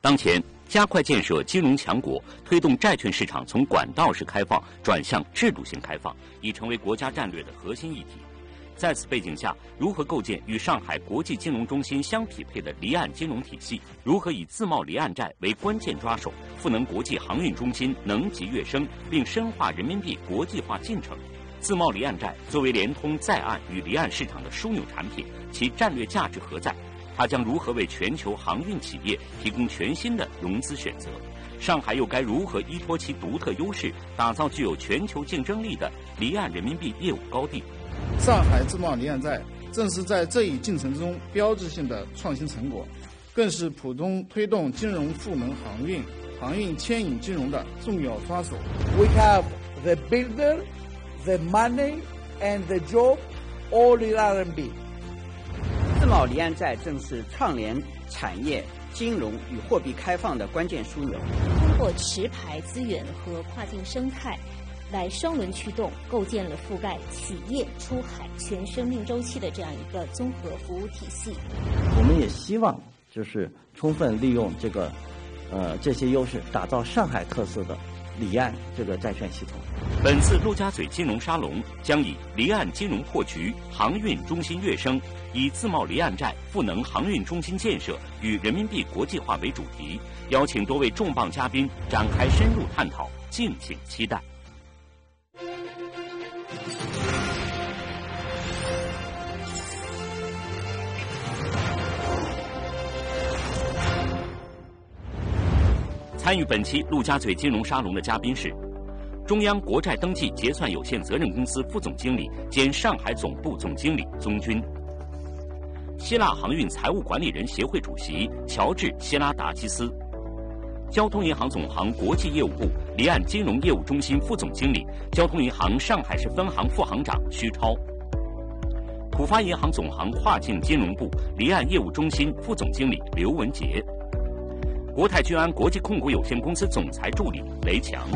当前，加快建设金融强国，推动债券市场从管道式开放转向制度性开放，已成为国家战略的核心议题。在此背景下，如何构建与上海国际金融中心相匹配的离岸金融体系？如何以自贸离岸债为关键抓手，赋能国际航运中心能级跃升，并深化人民币国际化进程？自贸离岸债作为联通在岸与离岸市场的枢纽产品，其战略价值何在？它将如何为全球航运企业提供全新的融资选择？上海又该如何依托其独特优势，打造具有全球竞争力的离岸人民币业务高地？ 上海自贸离岸债正是在这一进程中标志性的创新成果，更是普通推动金融赋能航运牵引金融的重要抓手。 We have the builder, the money, and the job, all in RMB。 自贸离岸债正是串联产业、金融与货币开放的关键枢纽。 通过持牌资源和跨境生态，来双轮驱动，构建了覆盖企业出海全生命周期的这样一个综合服务体系。 我们也希望就是充分利用这些优势，打造上海特色的离岸这个债券系统。 本次陆家嘴金融沙龙将以离岸金融破局、航运中心跃升，以自贸离岸债赋能航运中心建设与人民币国际化为主题，邀请多位重磅嘉宾展开深入探讨，敬请期待。参与本期陆家嘴金融沙龙的嘉宾是中央国债登记结算有限责任公司副总经理兼上海总部总经理宗军，希腊航运财务管理人协会主席乔治·希拉达基斯，交通银行总行国际业务部离岸金融业务中心副总经理、交通银行上海市分行副行长徐超，浦发银行总行跨境金融部离岸业务中心副总经理刘文杰，国泰君安国际控股有限公司总裁助理雷强。